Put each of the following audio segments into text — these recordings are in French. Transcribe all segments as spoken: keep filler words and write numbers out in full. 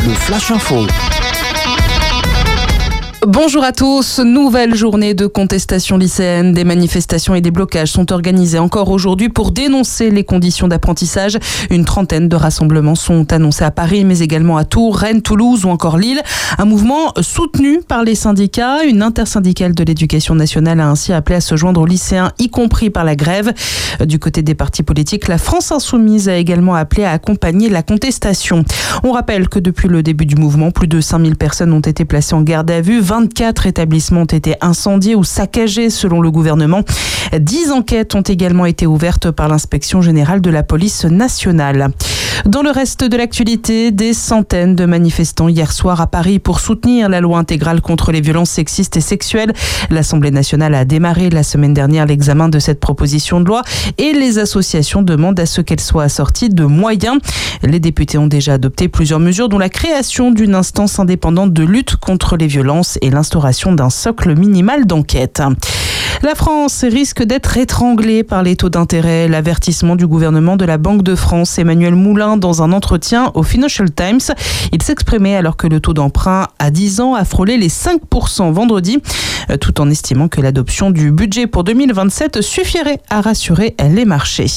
le Flash Info. Bonjour à tous, nouvelle journée de contestation lycéenne. Des manifestations et des blocages sont organisés encore aujourd'hui pour dénoncer les conditions d'apprentissage. Une trentaine de rassemblements sont annoncés à Paris, mais également à Tours, Rennes, Toulouse ou encore Lille. Un mouvement soutenu par les syndicats. Une intersyndicale de l'éducation nationale a ainsi appelé à se joindre aux lycéens, y compris par la grève. Du côté des partis politiques, la France Insoumise a également appelé à accompagner la contestation. On rappelle que depuis le début du mouvement, plus de cinq mille personnes ont été placées en garde à vue. vingt-quatre établissements ont été incendiés ou saccagés selon le gouvernement. dix enquêtes ont également été ouvertes par l'inspection générale de la police nationale. Dans le reste de l'actualité, des centaines de manifestants hier soir à Paris pour soutenir la loi intégrale contre les violences sexistes et sexuelles. L'Assemblée nationale a démarré la semaine dernière l'examen de cette proposition de loi et les associations demandent à ce qu'elle soit assortie de moyens. Les députés ont déjà adopté plusieurs mesures dont la création d'une instance indépendante de lutte contre les violences et l'instauration d'un socle minimal d'enquête. La France risque d'être étranglée par les taux d'intérêt. L'avertissement du gouvernement de la Banque de France, Emmanuel Moulin, dans un entretien au Financial Times. Il s'exprimait alors que le taux d'emprunt à dix ans a frôlé les cinq pour cent vendredi, tout en estimant que l'adoption du budget pour deux mille vingt-sept suffirait à rassurer les marchés.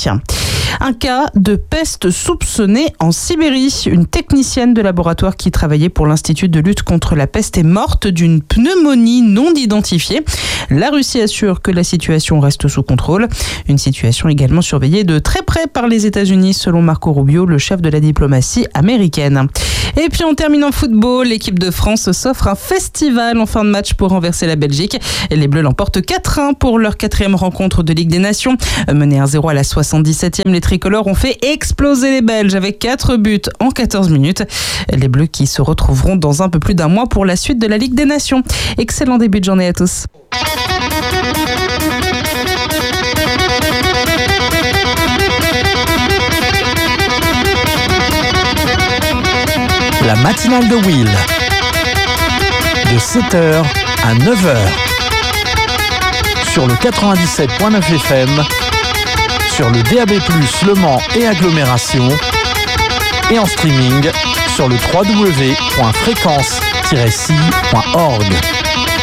Un cas de peste soupçonné en Sibérie. Une technicienne de laboratoire qui travaillait pour l'Institut de lutte contre la peste est morte d'une pneumonie non identifiée. La Russie assure que la situation reste sous contrôle. Une situation également surveillée de très près par les États-Unis, selon Marco Rubio, le chef de la diplomatie américaine. Et puis on termine en football. L'équipe de France s'offre un festival en fin de match pour renverser la Belgique. Les Bleus l'emportent quatre un pour leur quatrième rencontre de Ligue des Nations. Menés un zéro à la soixante-dix-septième, les tricolores ont fait exploser les Belges avec quatre buts en quatorze minutes. Les Bleus qui se retrouveront dans un peu plus d'un mois pour la suite de la Ligue des Nations. Excellent début de journée à tous. La matinale de Will, de sept heures à neuf heures, sur le quatre-vingt-dix-sept virgule neuf F M, sur le D A B plus, Le Mans et agglomération, et en streaming sur le w w w point fréquence tiret c point org.